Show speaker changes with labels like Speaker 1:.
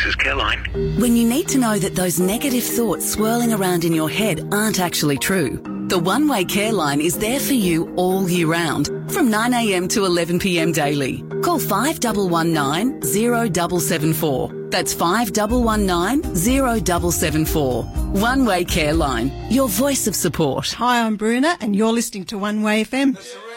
Speaker 1: is Caroline.
Speaker 2: When you need to know that those negative thoughts swirling around in your head aren't actually true, the One Way Care Line is there for you all year round, from 9 a.m. to 11 p.m. daily. Call 5119 0774. That's 5119 0774. One Way Care Line, your voice of support.
Speaker 3: Hi, I'm Bruna, and you're listening to One Way FM.